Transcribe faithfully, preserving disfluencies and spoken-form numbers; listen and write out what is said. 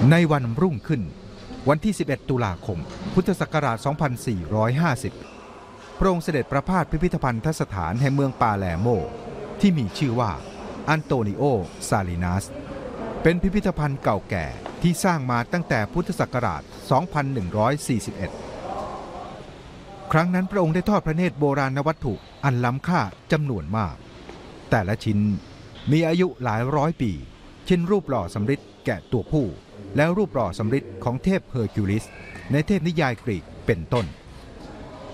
ในวันรุ่งขึ้นวันที่สิบเอ็ดตุลาคมพุทธศักราชสองพันสี่ร้อยห้าสิบพระองค์เสด็จประพาสพิพิธภัณฑสถานแห่งเมืองปาเลโมที่มีชื่อว่าอันโตนิโอซาลินัสเป็นพิพิธภัณฑ์เก่าแก่ที่สร้างมาตั้งแต่พุทธศักราชสองพันหนึ่งร้อยสี่สิบเอ็ดครั้งนั้นพระองค์ได้ทอดพระเนตรโบราณวัตถุอันล้ำค่าจำนวนมากแต่ละชิ้นมีอายุหลายร้อยปีเช่นรูปหล่อสำริดแกะตัวผู้แล้วรูปหล่อสำริดของเทพเฮอร์คิวลิสในเทพนิยายกรีกเป็นต้น